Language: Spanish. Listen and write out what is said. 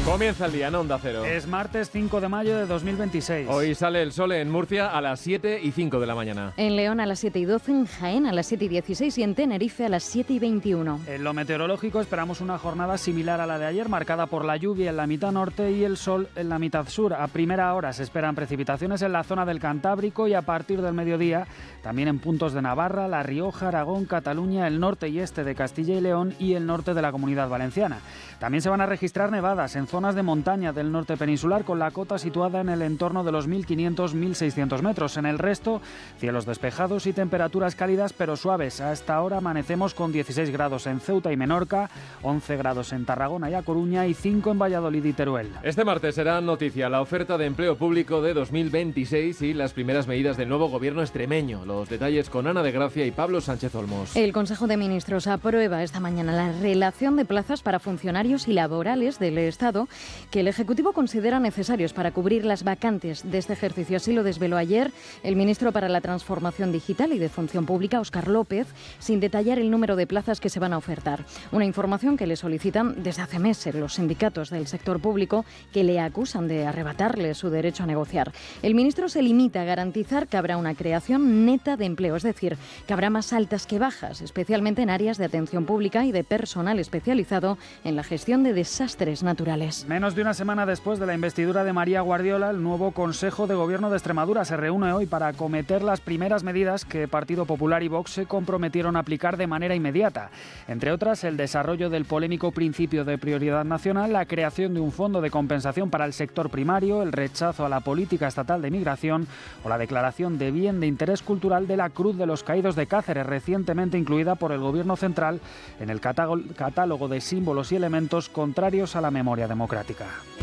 Comienza el día en Onda Cero. Es martes 5 de mayo de 2026. Hoy sale el sol en Murcia a las 7:05 de la mañana. En León a las 7:12, en Jaén a las 7:16 y en Tenerife a las 7:21. En lo meteorológico esperamos una jornada similar a la de ayer, marcada por la lluvia en la mitad norte y el sol en la mitad sur. A primera hora se esperan precipitaciones en la zona del Cantábrico y a partir del mediodía también en puntos de Navarra, La Rioja, Aragón, Cataluña, el norte y este de Castilla y León y el norte de la Comunidad Valenciana. También se van a registrar nevadas en zonas de montaña del norte peninsular, con la cota situada en el entorno de los 1.500-1.600 metros. En el resto, cielos despejados y temperaturas cálidas pero suaves. Hasta ahora amanecemos con 16 grados en Ceuta y Menorca, 11 grados en Tarragona y A Coruña y 5 en Valladolid y Teruel. Este martes será noticia la oferta de empleo público de 2026 y las primeras medidas del nuevo gobierno extremeño. Los detalles con Ana de Gracia y Pablo Sánchez Olmos. El Consejo de Ministros aprueba esta mañana la relación de plazas para funcionarios y laborales del Estado que el Ejecutivo considera necesarios para cubrir las vacantes de este ejercicio. Así lo desveló ayer el ministro para la Transformación Digital y de Función Pública, Óscar López, sin detallar el número de plazas que se van a ofertar. Una información que le solicitan desde hace meses los sindicatos del sector público, que le acusan de arrebatarle su derecho a negociar. El ministro se limita a garantizar que habrá una creación neta de empleo, es decir, que habrá más altas que bajas, especialmente en áreas de atención pública y de personal especializado en la gestión de desastres naturales. Menos de una semana después de la investidura de María Guardiola, el nuevo Consejo de Gobierno de Extremadura se reúne hoy para acometer las primeras medidas que Partido Popular y Vox se comprometieron a aplicar de manera inmediata. Entre otras, el desarrollo del polémico principio de prioridad nacional, la creación de un fondo de compensación para el sector primario, el rechazo a la política estatal de migración o la declaración de bien de interés cultural de la Cruz de los Caídos de Cáceres, recientemente incluida por el Gobierno central en el catálogo de símbolos y elementos contrarios a la memoria democrática.